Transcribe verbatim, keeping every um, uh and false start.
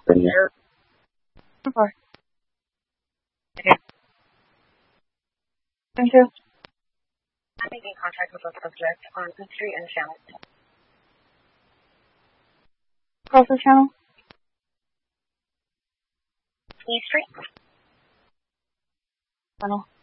been here. Okay. Okay. Thank you. I'm making contact with a subject on E Street and Channel. Cross the channel? E Street? Channel.